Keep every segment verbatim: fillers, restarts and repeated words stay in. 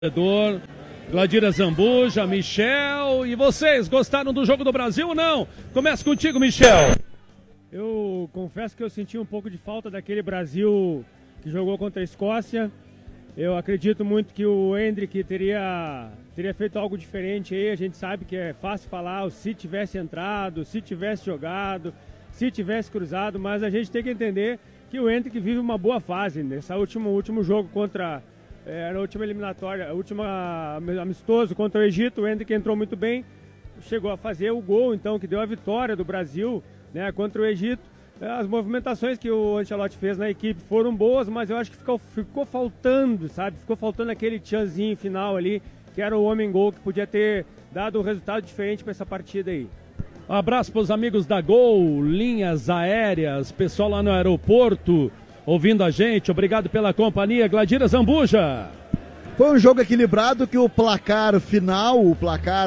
Torcedor, Gladira Zambuja, Michel, e vocês, gostaram do jogo do Brasil ou não? Começa contigo, Michel. Eu confesso que eu senti um pouco de falta daquele Brasil que jogou contra a Escócia. Eu acredito muito que o Endrick teria, teria feito algo diferente aí. A gente sabe que é fácil falar, se tivesse entrado, se tivesse jogado, se tivesse cruzado, mas a gente tem que entender que o Endrick vive uma boa fase. Nesse último, último jogo contra... É, na última eliminatória, a última amistoso contra o Egito, o Endrick entrou muito bem, chegou a fazer o gol, então, que deu a vitória do Brasil, né, contra o Egito. As movimentações que o Ancelotti fez na equipe foram boas, mas eu acho que ficou, ficou faltando, sabe? Ficou faltando aquele tchanzinho final ali, que era o homem-gol, que podia ter dado um resultado diferente para essa partida aí. Um abraço para os amigos da Gol, linhas aéreas, pessoal lá no aeroporto, ouvindo a gente, obrigado pela companhia. Gladira Zambuja. Foi um jogo equilibrado que o placar final, o placar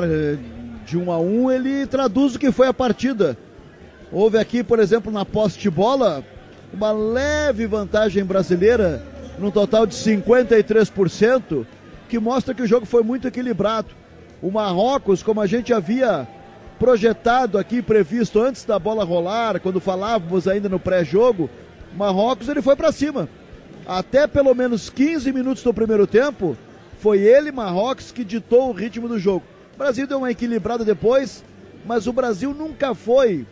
de um a um, ele traduz o que foi a partida. Houve aqui, por exemplo, na posse de bola, uma leve vantagem brasileira, num total de cinquenta e três por cento, que mostra que o jogo foi muito equilibrado. O Marrocos, como a gente havia projetado aqui, previsto antes da bola rolar, quando falávamos ainda no pré-jogo, Marrocos, ele foi para cima. Até pelo menos quinze minutos do primeiro tempo, foi ele, Marrocos, que ditou o ritmo do jogo. O Brasil deu uma equilibrada depois, mas o Brasil nunca foi,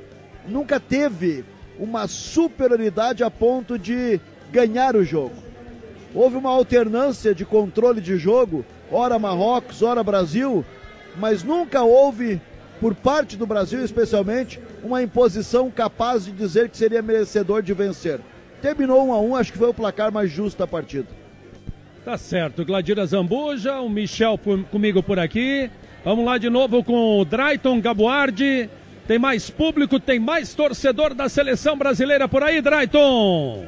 nunca teve uma superioridade a ponto de ganhar o jogo. Houve uma alternância de controle de jogo, ora Marrocos, ora Brasil, mas nunca houve, por parte do Brasil especialmente, uma imposição capaz de dizer que seria merecedor de vencer. Terminou um a um, acho que foi o placar mais justo da partida. Tá certo, Gladira Zambuja, o Michel por, comigo por aqui. Vamos lá de novo com o Drayton Gabuardi. Tem mais público, tem mais torcedor da seleção brasileira por aí, Drayton.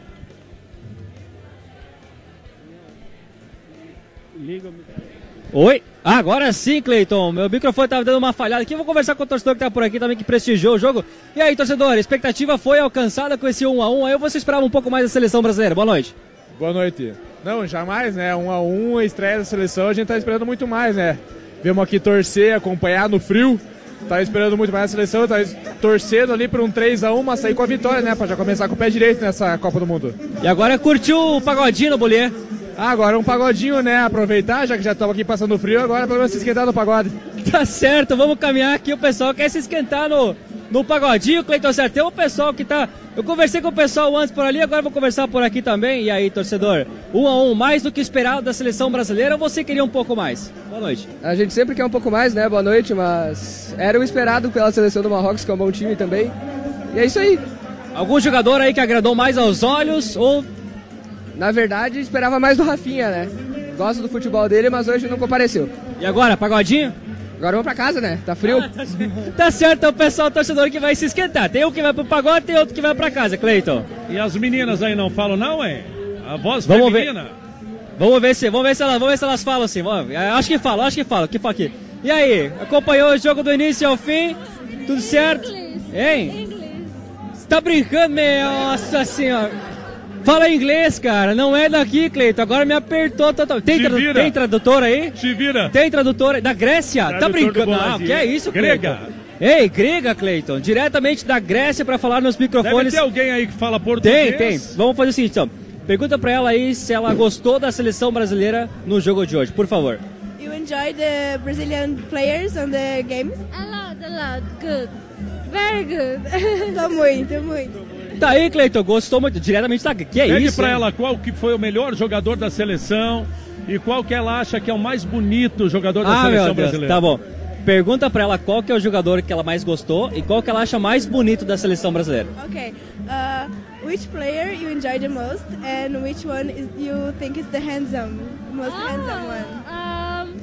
Oi, agora sim, Cleiton, meu microfone estava dando uma falhada aqui, eu vou conversar com o torcedor que está por aqui também, que prestigiou o jogo. E aí, torcedor, a expectativa foi alcançada com esse um a um, aí você esperava um pouco mais da seleção brasileira. Boa noite. Boa noite. Não, jamais, né, um a um, a estreia da seleção, a gente tá esperando muito mais, né. Vemos aqui torcer, acompanhar no frio, tá esperando muito mais a seleção, tá torcendo ali por um três a um, mas sair com a vitória, né, pra já começar com o pé direito nessa Copa do Mundo. E agora curtiu o pagodinho no Bolê? Ah, agora um pagodinho, né, aproveitar, já que já estamos aqui passando frio, agora pelo menos se esquentar no pagode. Tá certo, vamos caminhar aqui, o pessoal quer se esquentar no, no pagodinho, Cleiton, certo? Tem um pessoal que tá... Eu conversei com o pessoal antes por ali, agora vou conversar por aqui também. E aí, torcedor, um a um, mais do que esperado da seleção brasileira, ou você queria um pouco mais? Boa noite. A gente sempre quer um pouco mais, né, boa noite, mas era o esperado pela seleção do Marrocos, que é um bom time também. E é isso aí. Algum jogador aí que agradou mais aos olhos, ou... Na verdade, esperava mais do Rafinha, né? Gosto do futebol dele, mas hoje não compareceu. E agora, pagodinho? Agora vamos pra casa, né? Tá frio. Ah, tá, tá certo, é o pessoal torcedor que vai se esquentar. Tem um que vai pro pagode, tem outro que vai pra casa, Cleiton. E as meninas aí não falam não, hein? A voz vamos feminina. Ver. Vamos ver se, vamos ver se elas, vamos ver se elas falam assim. Vamos, acho que falam, acho que falam. Que fala aqui. E aí, acompanhou o jogo do início ao fim? Tudo certo? Inglês. Hein? Inglês. Você tá brincando, meu? Nossa senhora. Fala inglês, cara. Não é daqui, Cleiton. Agora me apertou totalmente. Tem, tradu tem tradutor aí? Te vira. Tem tradutor da Grécia? Tradutor tá brincando? Não, que é isso, Grega. Cleiton? Ei, grega, Cleiton. Diretamente da Grécia pra falar nos microfones. Deve ter alguém aí que fala português. Tem, tem. Vamos fazer o seguinte, então. Pergunta pra ela aí se ela gostou da seleção brasileira no jogo de hoje, por favor. You enjoy the Brazilian players on the games? A lot, a lot. Good. Very good. Tô muito, muito. Tá aí, Cleiton, gostou muito, diretamente da... Que é Pede isso, pra hein? ela qual que foi o melhor jogador da seleção e qual que ela acha que é o mais bonito jogador da ah, seleção meu Deus, brasileira. Tá bom. Pergunta pra ela qual que é o jogador que ela mais gostou e qual que ela acha mais bonito da seleção brasileira. Okay. Uh, which player you enjoy the most and which one is you think is the handsome, most oh, handsome one? Um,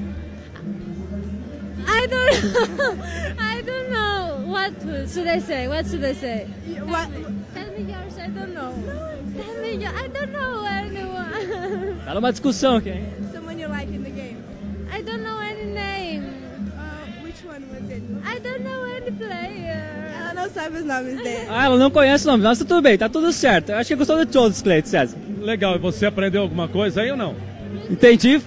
I don't know. I don't know. What should I say? What should I say? What? Tell me yours. I don't know. Tell me yours. I don't know anyone. Tá numa discussão aqui, hein? Someone you like in the game? I don't know any name. Uh, which one was it? I don't know any player. Ela não sabe os nomes dele. Ah, ela não conhece o nome, mas tá tudo bem, tá tudo certo. Eu acho que gostou de todos, Cleiton, César. Legal, e você aprendeu alguma coisa aí ou não? Entendi.